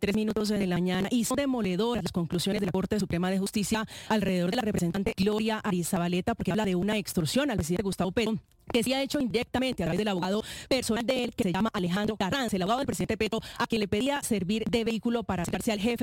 3 de la mañana, y son demoledoras las conclusiones de la Corte Suprema de Justicia alrededor de la representante Gloria Arizabaleta, porque habla de una extorsión al presidente Gustavo Petro, que se ha hecho indirectamente a través del abogado personal de él, que se llama Alejandro Carranza, el abogado del presidente Petro, a quien le pedía servir de vehículo para acercarse al jefe